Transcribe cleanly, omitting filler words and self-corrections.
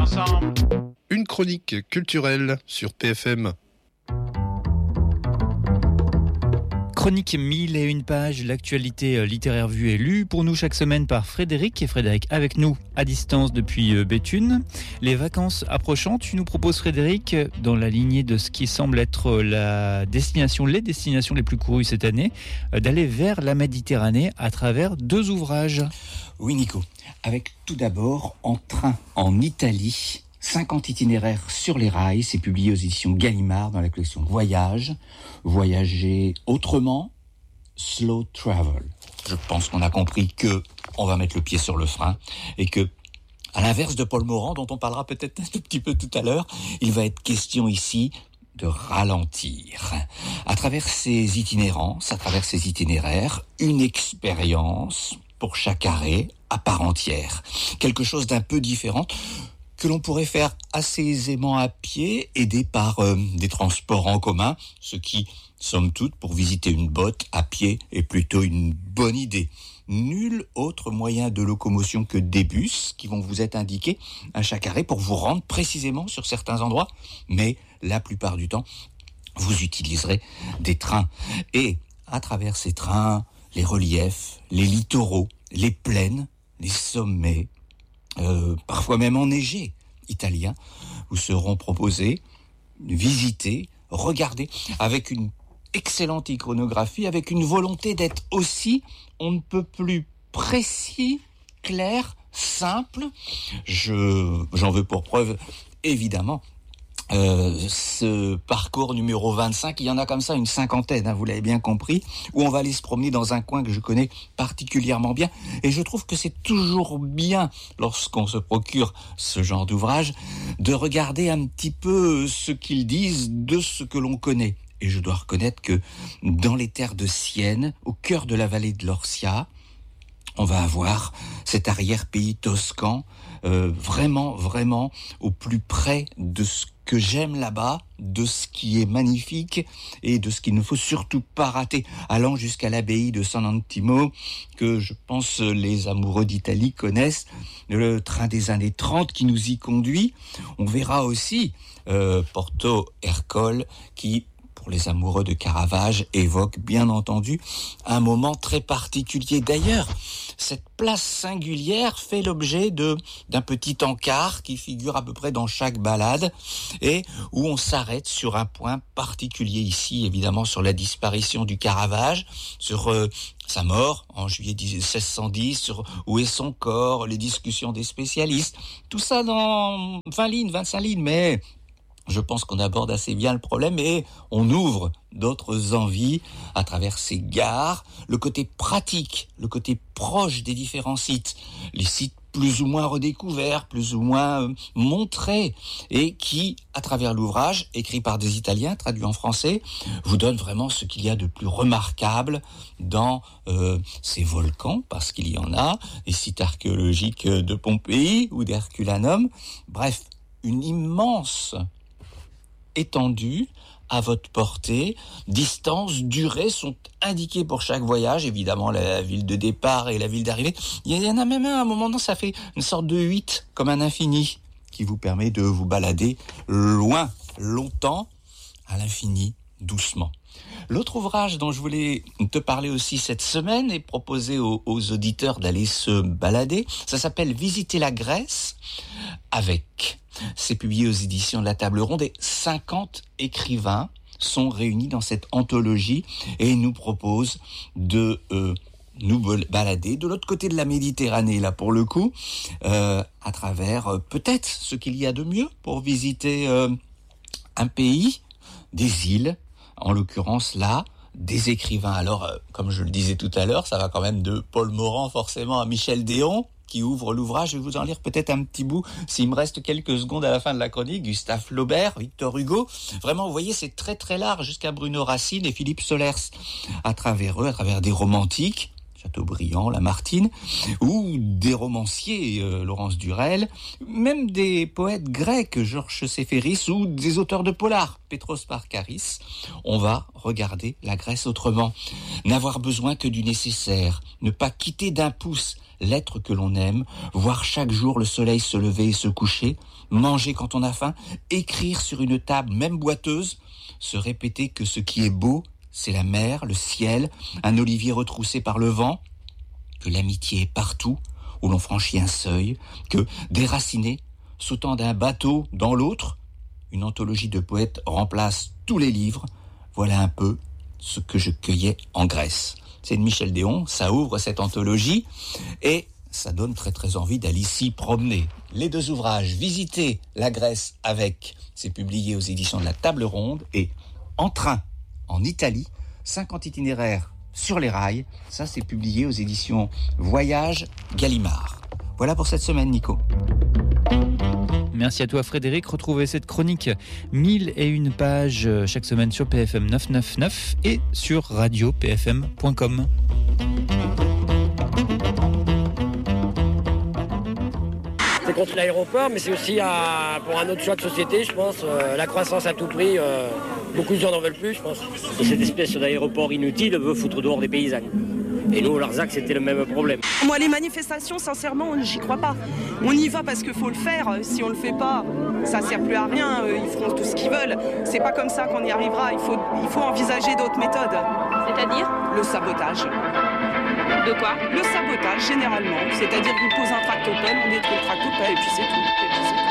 ensemble. Une chronique culturelle sur PFM. Chronique 1001 pages, l'actualité littéraire vue et lue pour nous chaque semaine par Frédéric. Et Frédéric avec nous à distance depuis Béthune. Les vacances approchant, tu nous proposes Frédéric, dans la lignée de ce qui semble être les destinations les plus courues cette année, d'aller vers la Méditerranée à travers 2 ouvrages. Oui Nico, avec tout d'abord En train en Italie, 50 itinéraires sur les rails, c'est publié aux éditions Gallimard dans la collection Voyage. Voyager autrement, slow travel. Je pense qu'on a compris que on va mettre le pied sur le frein et que, à l'inverse de Paul Morand, dont on parlera peut-être un tout petit peu tout à l'heure, il va être question ici de ralentir. À travers ces itinérances, à travers ces itinéraires, une expérience pour chaque arrêt à part entière. Quelque chose d'un peu différent que l'on pourrait faire assez aisément à pied, aidé par des transports en commun, ce qui, somme toute, pour visiter une botte à pied est plutôt une bonne idée. Nul autre moyen de locomotion que des bus qui vont vous être indiqués à chaque arrêt pour vous rendre précisément sur certains endroits, mais la plupart du temps, vous utiliserez des trains. Et à travers ces trains, les reliefs, les littoraux, les plaines, les sommets, parfois même enneigés italiens, vous seront proposés, visités, regardés, avec une excellente iconographie, avec une volonté d'être aussi, on ne peut plus précis, clair, simple. J'en veux pour preuve, évidemment, ce parcours numéro 25, il y en a comme ça une cinquantaine, vous l'avez bien compris, où on va aller se promener dans un coin que je connais particulièrement bien, et je trouve que c'est toujours bien, lorsqu'on se procure ce genre d'ouvrage, de regarder un petit peu ce qu'ils disent de ce que l'on connaît. Et je dois reconnaître que dans les terres de Sienne, au cœur de la vallée de l'Orsia, on va avoir cet arrière-pays toscan, vraiment au plus près de ce que j'aime là-bas, de ce qui est magnifique et de ce qu'il ne faut surtout pas rater, allant jusqu'à l'abbaye de San Antimo, que je pense les amoureux d'Italie connaissent, le train des années 30 qui nous y conduit. On verra aussi Porto Ercole qui, pour les amoureux de Caravage, évoque bien entendu un moment très particulier. D'ailleurs, cette place singulière fait l'objet d'un petit encart qui figure à peu près dans chaque balade et où on s'arrête sur un point particulier ici, évidemment sur la disparition du Caravage, sur sa mort en juillet 1610, sur où est son corps, les discussions des spécialistes, tout ça dans 25 lignes, mais je pense qu'on aborde assez bien le problème et on ouvre d'autres envies à travers ces gares, le côté pratique, le côté proche des différents sites, les sites plus ou moins redécouverts, plus ou moins montrés, et qui, à travers l'ouvrage, écrit par des Italiens, traduit en français, vous donne vraiment ce qu'il y a de plus remarquable dans ces volcans, parce qu'il y en a, les sites archéologiques de Pompéi ou d'Herculanum, bref, une immense étendue à votre portée, distance, durée sont indiquées pour chaque voyage, évidemment la ville de départ et la ville d'arrivée. Il y en a même un, à un moment donné, ça fait une sorte de 8, comme un infini, qui vous permet de vous balader loin, longtemps, à l'infini, doucement. L'autre ouvrage dont je voulais te parler aussi cette semaine et proposer aux auditeurs d'aller se balader, ça s'appelle « Visiter la Grèce » avec... C'est publié aux éditions de la Table Ronde et 50 écrivains sont réunis dans cette anthologie et nous proposent de nous balader de l'autre côté de la Méditerranée, là pour le coup, à travers peut-être ce qu'il y a de mieux pour visiter un pays, des îles, en l'occurrence là, des écrivains. Alors, comme je le disais tout à l'heure, ça va quand même de Paul Morand forcément à Michel Déon, qui ouvre l'ouvrage. Je vais vous en lire peut-être un petit bout, s'il me reste quelques secondes à la fin de la chronique. Gustave Flaubert, Victor Hugo. Vraiment, vous voyez, c'est très très large jusqu'à Bruno Racine et Philippe Solers. À travers eux, à travers des romantiques, Chateaubriand, Lamartine, ou des romanciers, Laurence Durel, même des poètes grecs, Georges Séphéris, ou des auteurs de polar, Petros Parkaris. On va regarder la Grèce autrement. N'avoir besoin que du nécessaire, ne pas quitter d'un pouce l'être que l'on aime, voir chaque jour le soleil se lever et se coucher, manger quand on a faim, écrire sur une table, même boiteuse, se répéter que ce qui est beau, c'est la mer, le ciel, un olivier retroussé par le vent, que l'amitié est partout où l'on franchit un seuil, que déraciné, sautant d'un bateau dans l'autre, une anthologie de poètes remplace tous les livres. Voilà un peu ce que je cueillais en Grèce. C'est de Michel Déon, ça ouvre cette anthologie et ça donne très très envie d'aller s'y promener. Les deux ouvrages, Visiter la Grèce avec, c'est publié aux éditions de la Table Ronde, et En train en Italie, 50 itinéraires sur les rails, ça c'est publié aux éditions Voyage Gallimard. Voilà pour cette semaine, Nico. Merci à toi Frédéric. Retrouvez cette chronique 1001 pages chaque semaine sur PFM 999 et sur radio-pfm.com. C'est contre l'aéroport, mais c'est aussi pour un autre choix de société, je pense. La croissance à tout prix, beaucoup de gens n'en veulent plus, je pense. Et cette espèce d'aéroport inutile veut foutre dehors des paysannes. Et nous, au Larzac, c'était le même problème. Moi, les manifestations, sincèrement, j'y crois pas. On y va parce qu'il faut le faire. Si on le fait pas, ça sert plus à rien. Ils feront tout ce qu'ils veulent. C'est pas comme ça qu'on y arrivera. Il faut envisager d'autres méthodes. C'est-à-dire ? Le sabotage. De quoi ? Le sabotage, généralement. C'est-à-dire qu'on pose un tractopelle, on détruit le tractopelle, et puis c'est tout.